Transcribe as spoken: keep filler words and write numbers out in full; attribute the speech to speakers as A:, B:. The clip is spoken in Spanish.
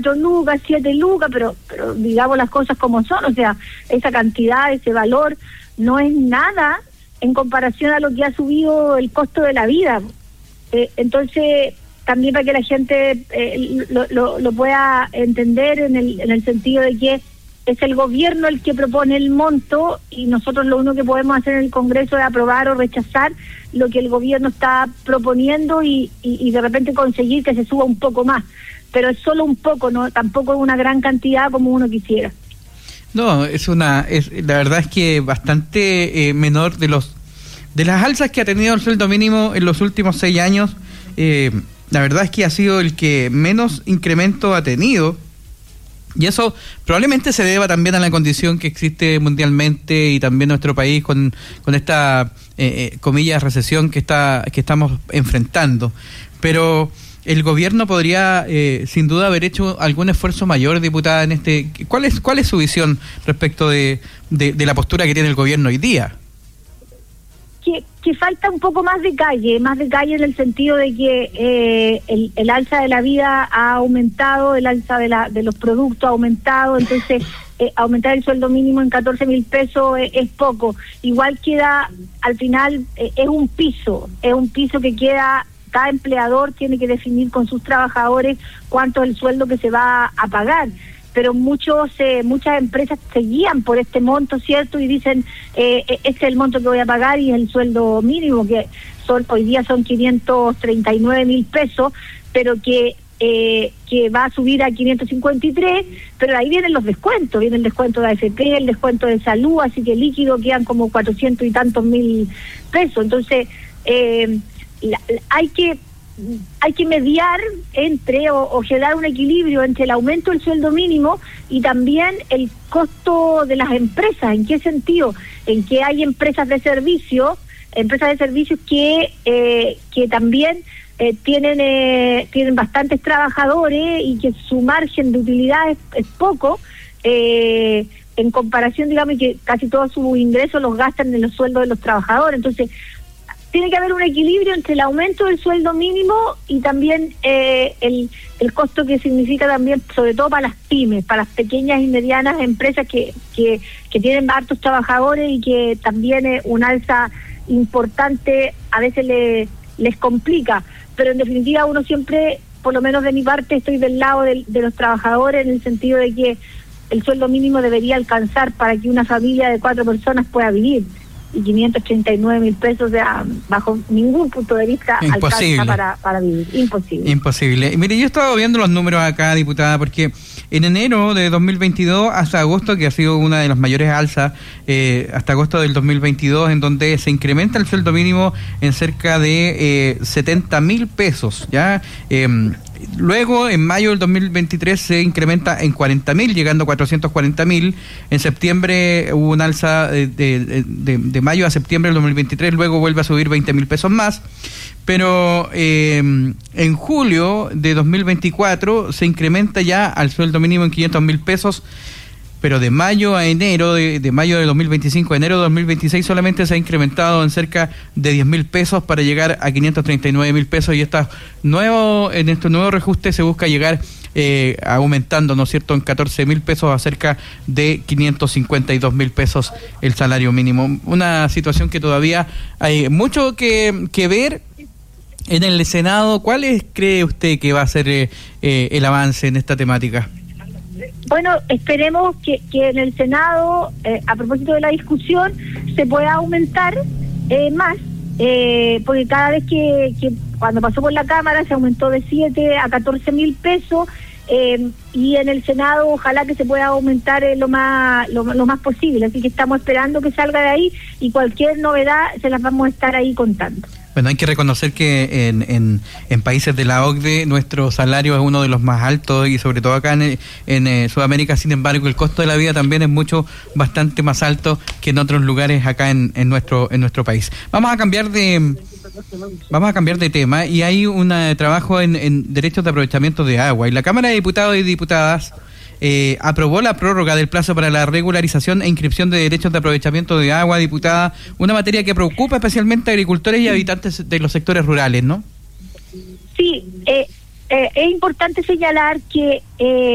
A: cuatro lucas, siete lucas, pero, pero digamos las cosas como son, o sea, esa cantidad, ese valor, no es nada en comparación a lo que ha subido el costo de la vida. Eh, entonces, también para que la gente eh, lo, lo, lo pueda entender en el, en el sentido de que es el gobierno el que propone el monto y nosotros lo único que podemos hacer en el Congreso es aprobar o rechazar lo que el gobierno está proponiendo y, y, y de repente conseguir que se suba un poco más, pero es solo un poco, no, tampoco es una gran cantidad como uno quisiera.
B: No, es una, es, la verdad es que bastante eh, menor de los de las alzas que ha tenido el sueldo mínimo en los últimos seis años. Eh, la verdad es que ha sido el que menos incremento ha tenido. Y eso probablemente se deba también a la condición que existe mundialmente y también en nuestro país con, con esta, eh, eh, comillas, recesión que está que estamos enfrentando. Pero el gobierno podría, eh, sin duda, haber hecho algún esfuerzo mayor, diputada, en este... ¿Cuál es cuál es su visión respecto de, de, de la postura que tiene el gobierno hoy día?
A: Que, que falta un poco más de calle, más de calle en el sentido de que eh, el, el alza de la vida ha aumentado, el alza de, la, de los productos ha aumentado, entonces eh, aumentar el sueldo mínimo en catorce mil pesos es, es poco. Igual queda, al final, eh, es un piso, es un piso que queda, cada empleador tiene que definir con sus trabajadores cuánto es el sueldo que se va a pagar. Pero muchos eh, muchas empresas se guían por este monto, ¿cierto? Y dicen, eh, este es el monto que voy a pagar y es el sueldo mínimo, que son hoy día son quinientos treinta y nueve mil pesos, pero que eh, que va a subir a quinientos cincuenta y tres, pero ahí vienen los descuentos, viene el descuento de A F P, el descuento de salud, así que líquido quedan como cuatrocientos y tantos mil pesos. Entonces, eh, la, la, hay que... hay que mediar entre o, o generar un equilibrio entre el aumento del sueldo mínimo y también el costo de las empresas. ¿En qué sentido? En que hay empresas de servicio, empresas de servicios que eh, que también eh, tienen eh, tienen bastantes trabajadores y que su margen de utilidad es, es poco eh, en comparación, digamos, que casi todos sus ingresos los gastan en los sueldos de los trabajadores. Entonces, tiene que haber un equilibrio entre el aumento del sueldo mínimo y también eh, el, el costo que significa también, sobre todo para las pymes, para las pequeñas y medianas empresas que, que, que tienen hartos trabajadores y que también eh, un alza importante a veces le, les complica. Pero en definitiva uno siempre, por lo menos de mi parte, estoy del lado de, de los trabajadores en el sentido de que el sueldo mínimo debería alcanzar para que una familia de cuatro personas pueda vivir. Y quinientos treinta y nueve mil pesos, o sea, bajo ningún punto de vista
B: imposible.
A: Alcanza para, para vivir. Imposible.
B: Imposible. Y mire, yo he estado viendo los números acá, diputada, porque en enero de dos mil veintidós hasta agosto, que ha sido una de las mayores alzas, eh, hasta agosto del dos mil veintidós, en donde se incrementa el sueldo mínimo en cerca de eh, setenta mil pesos, ¿ya? Eh, Luego, en mayo del dos mil veintitrés se incrementa en cuarenta mil, llegando a cuatrocientos cuarenta mil. En septiembre hubo un alza de, de, de, de mayo a septiembre del dos mil veintitrés, luego vuelve a subir veinte mil pesos más. Pero eh, en julio de dos mil veinticuatro se incrementa ya al sueldo mínimo en quinientos mil pesos. Pero de mayo a enero, de, de mayo de dos mil veinticinco a enero de dos mil veintiséis solamente se ha incrementado en cerca de diez mil pesos para llegar a quinientos treinta y nueve mil pesos, y esta nuevo, en este nuevo reajuste se busca llegar eh, aumentando, ¿no es cierto?, en catorce mil pesos a cerca de quinientos cincuenta y dos mil pesos el salario mínimo. Una situación que todavía hay mucho que, que ver en el Senado. ¿Cuál es, cree usted que va a ser eh, eh, el avance en esta temática?
A: Bueno, esperemos que, que en el Senado, eh, a propósito de la discusión, se pueda aumentar eh, más, eh, porque cada vez que, que cuando pasó por la Cámara se aumentó de siete a catorce mil pesos, eh, y en el Senado ojalá que se pueda aumentar eh, lo más lo, lo más posible. Así que estamos esperando que salga de ahí y cualquier novedad se las vamos a estar ahí contando.
B: Bueno, hay que reconocer que en, en, en países de la O C D E nuestro salario es uno de los más altos, y sobre todo acá en, en eh, Sudamérica. Sin embargo, el costo de la vida también es mucho, bastante más alto que en otros lugares acá en, en nuestro en nuestro país. Vamos a cambiar de vamos a cambiar de tema, y hay un trabajo en, en derechos de aprovechamiento de agua, y la Cámara de Diputados y Diputadas Eh, aprobó la prórroga del plazo para la regularización e inscripción de derechos de aprovechamiento de agua, diputada, una materia que preocupa especialmente a agricultores y habitantes de los sectores rurales, ¿no?
A: Sí, eh, eh, es importante señalar que eh,